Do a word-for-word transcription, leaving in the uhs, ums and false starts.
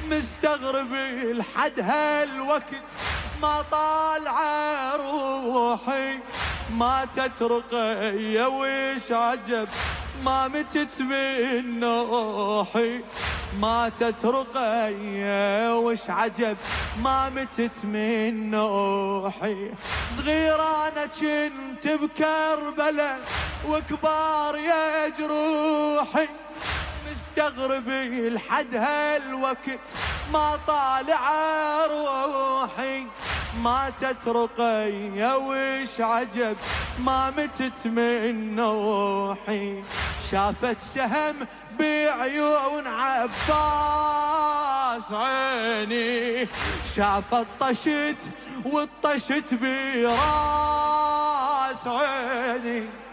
مستغرب لحد هالوقت ما طالعه روحي، ماتت رقية وش عجب ما متت من نوحي، ماتت رقية وش عجب ما متت من نوحي. صغيرة أنا كنت بكربلة وكبار يا جروحي، مستغرب لحد هالوقت ما طالع روحي، ماتت رقية وش عجب ما متت من نوحي. شافت سهم بعيون عباس عيني، شافت طشت والطشت براس عيني.